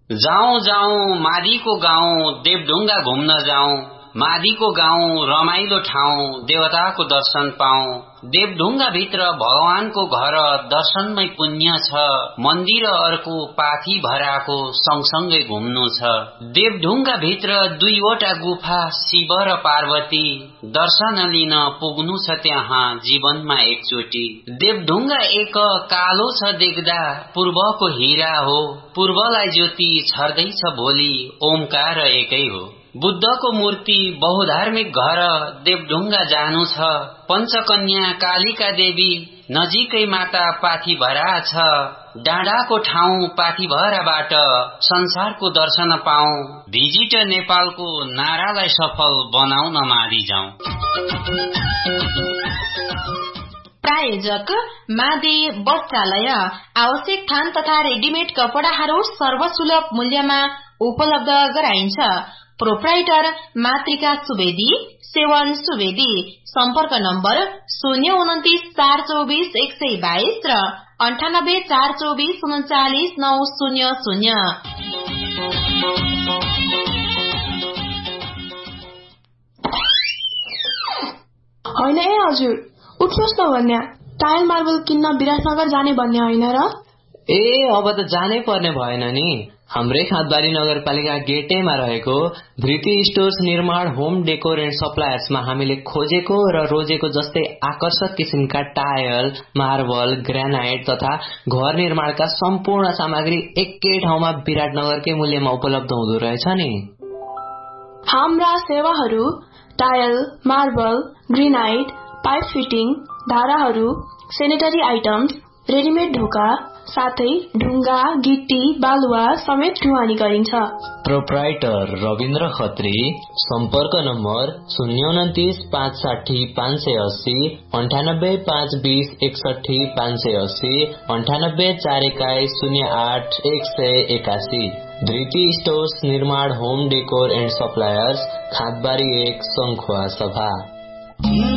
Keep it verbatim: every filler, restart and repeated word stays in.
जाऊं जाऊं मादीको गाउँ देवढुङ्गा घुम्न जाऊं मादीको गाउँ रमाइलो ठाउँ देवताको दर्शन पाऊं देवढुङ्गा भित्र भगवानको घर दर्शनमै पुण्य छ मन्दिर अर्को पाथी भराको सँगसँगै घुम्नु छ देवढुङ्गा भित्र दुईवटा गुफा शिव र पार्वती दर्शन लिन पुग्नु छ त्यहाँ जीवनमा एकचोटी देवढुङ्गा एक कालो छ देख्दा पूर्वको हीरा हो पूर्वलाई ज्योति छर्दैछ भोलि ओमकार एकै हो बुद्धको मूर्ति बहुधार्मिक घर देवढुङ्गा जानु छ पञ्चकन्या कालिका देवी नजिकै माता पाथीभरा छ डाँडाको ठाउँ पाथीभराबाट संसारको दर्शन पाऊं भिजिट नेपालको नारालाई सफल बनाउन मादी जाऊं। प्रायोजक मादे वस्त्रालय आवश्यक थान तथा रेडिमेड कपडाहरू सर्वसुलभ मूल्यमा उपलब्ध गराइन्छ। प्रोप्राइटर मातृका सुवेदी सेवन सुवेदी सम्पर्क नम्बर शून्य उन्तिस चार चौबीस एक सय बाइस र अन्ठानब्बे चार चौबीस उन्चालिस नौ शून्य शून्य। होइन ए हजुर उठ्नुहोस् न भन्या टाइल मार्बल किन्न विराटनगर जाने भन्ने होइन र? ए अब त जानै पर्ने भएन नि। हाम्रै खादबारी नगरपालिका गेटैमा रहेको धृति स्टोर्स निर्माण होम डेकोर एन्ड सप्लायर्समा हामीले खोजेको र रोजेको जस्तै आकर्षक किसिमका टायल मार्बल ग्रेनाइट तथा घर निर्माणका सम्पूर्ण सामग्री एकै ठाउँमा विराटनगरकै मूल्यमा उपलब्ध हुँदो रहेछ नि। हाम्रा सेवाहरू tile marble granite pipe fitting धाराहरू सेनेटरी आइटम्स रेडिमेड ढोका साथै ढुङ्गा गिट्टी बालुवा समेत ढुवानी गरिन्छ। प्रोप्राइटर रविन्द्र खत्री सम्पर्क नम्बर शून्य उन्तिस पाँच साठी पाँच सय अस्सी अन्ठानब्बे पाँच बीस एकसठी पाँच सय अस्सी अन्ठानब्बे चार एक्काइस शून्य आठ एक सय एकासी। धृति स्टोर्स निर्माण होम डेकोर एन्ड सप्लायर्स खादबारी एक सङ्खुवा सभा।